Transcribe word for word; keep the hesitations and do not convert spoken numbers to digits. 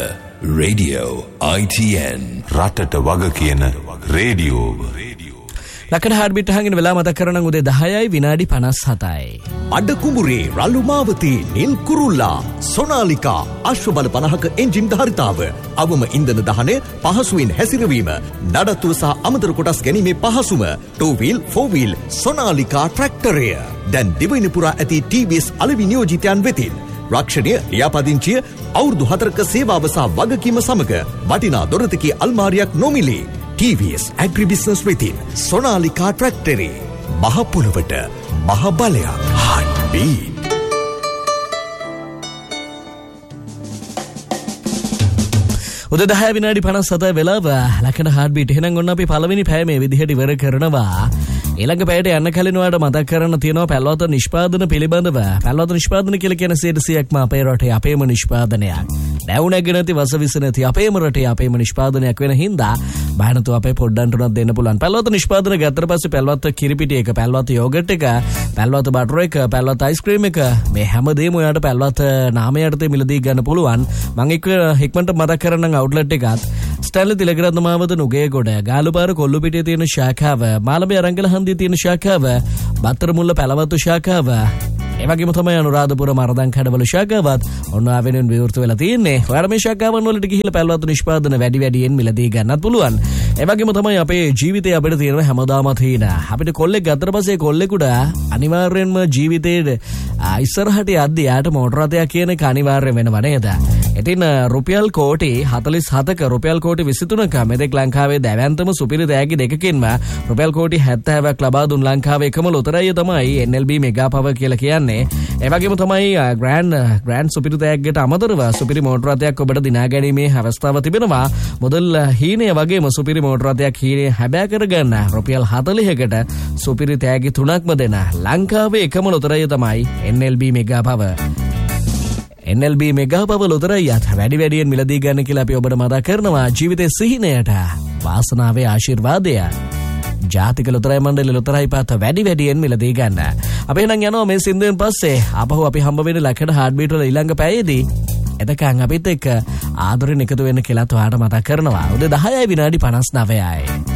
Radio I T N රටට වග කියන රේඩියෝ ලකඩ හාඩ්බිට් අහගෙන වෙලා මතක් කරනම් උදේ දහයයි විනාඩි පනස් හතයි. අඩ කුඹුරේ රළු මාවතී නිල් කුරුල්ලා සොනාලිකා අශ්වබල පනහක එන්ජින් ධාරිතාව අවම ඉන්ධන දහනය පහසුවෙන් හැසිරවීම නඩත්තුව සහ අමතර කොටස් ගැනීමේ පහසුම ටූ වීල් ෆෝර් වීල් සොනාලිකා ට්‍රැක්ටරය දැන් දිවයින පුරා ඇති ටී වී එස් අලෙවි නියෝජිතයන් වෙතින් රක්ෂණය ලියාපදිංචිය අවුරුදු හතරක සේවාව සහ වගකීම සමග වටිනා දොරතකී අල්මාරියක් නොමිලේ ටී වී එස් ඇග්‍රිබිස්නස් වෙතින් සොනාලිකා ට්‍රැක්ටරේ මහ පොළොවට මහ බලයක් හාඩ්බීට්. උදේ දහය විනාඩි පනස් හතයි වෙලාව ලකඩ හාඩ්බීට්. එහෙනම් ඔන්න අපි පළවෙනි පැය මේ විදිහට ඉවර කරනවා. ඊළඟ පැයට යන්න කලින් ඔයාලට මතක් කරන්න තියෙනවා පැල්වත නිෂ්පාදන පිළිබඳව. පැල්වත නිෂ්පාදන කියලා කියන සියයක්ම අපේ රටේ අපේම නිෂ්පාදනයක්. නැවුණැගෙන නැති වසවිස නැති අපේම රටේ අපේම නිෂ්පාදනයක් වෙන හින්දා බයනතු අපේ පොඩ්ඩන්ට උනත් දෙන්න පුළුවන්. පැල්වත නිෂ්පාදන ගත්තට පස්සේ පැල්වත කිරිපිටි එක, පැල්වත යෝගට් එක, පැල්වත බටර් එක, පැල්වත අයිස්ක්‍රීම් එක මේ හැමදේම ඔයාලට පැල්වත නාමය යටතේ මිලදී ගන්න පුළුවන්. මම එක්ක හික්මන්ට මතක් කරන්නම් අවුට්ලට් එකත් ස්ටැන්ලි තිලකරත්න මාවත නුගේගොඩ, ගාලුපාර කොල්ලුපිටියේ තියෙන ශාඛාව, මාළඹේ අරංගල හන්දියේ තියෙන ශාඛාව, බත්තරමුල්ල පැලවතු ශාඛාව, ඒ වගේම තමයි අනුරාධපුර මරදන් කඩවල ශාඛාවත් ඔන්න ආවෙනුන් විවෘත වෙලා තියෙන්නේ. ඔයාලා මේ ශාඛාවන් වලට ගිහිල්ලා පැල්වතු නිෂ්පාදන වැඩි වැඩියෙන් මිලදී ගන්නත් පුළුවන්. ඒ වගේම තමයි අපේ ජීවිතේ අපිට තියෙන හැමදාම තියෙන අපිට කොල්ලෙක් ගත්තට පස්සේ කොල්ලෙකුට අනිවාර්යෙන්ම ජීවිතේ ඉස්සරහට යද්දී යාට මෝටර රථයක් කියන එක අනිවාර්ය වෙනව නේද? ඉතින් රුපියල් කෝටි හතළිස් හතක රුපියල් කෝටි විසිතුනක මෙතෙක් ලංකාවේ දැවැන්තම සුපිරි තෑගි දෙකකින්ම රුපියල් කෝටි හැත්තෑවක් ලබා දුන් ලංකාවේ එකම ලොතරැය තමයි එන් එල් බී මෙගා පවර් කියලා කියන්නේ. ඒ වගේම තමයි ග්‍රෑන්ඩ් ග්‍රෑන්ඩ් සුපිරි තෑග්ගට අමතරව සුපිරි මෝටර රථයක් ඔබට දිනා ගැනීමේ අවස්ථාව තිබෙනවා. මුදල් හීනය වගේම සුපිරි මෝටර රථයක් හීනය හැබෑ කරගන්න රුපියල් හතළිහකට සුපිරි තෑගි තුනක්ම දෙන ලංකාවේ එකම ලොතරැය තමයි එන් එල් බී මෙගා පවර්. එන් එල් බී මෙගා පවර් ලොතරැයත් වැඩි වැඩියෙන් මිලදී ගන්න කියලා අපි ඔබට මතක් කරනවා. ජීවිතේ සිහිනයට වාසනාවේ ආශිර්වාදය. ජාතික ලොතරැයි මණ්ඩල ලොතරැයි පාත වැඩි වැඩියෙන් මිලදී ගන්න. අපි එහෙනම් යනවා මේ සින්දුවෙන් පස්සේ ආපහු අපි හම්බ වෙන්නේ ලකඩ හාඩ්බීට් වල ඊළඟ පැයේදී. එතකන් අපිත් එක්ක ආදරෙන් එකතු වෙන්න කියලා ඔයාලට මතක් කරනවා. උදේ දහයයි විනාඩි පනස් නවයයි.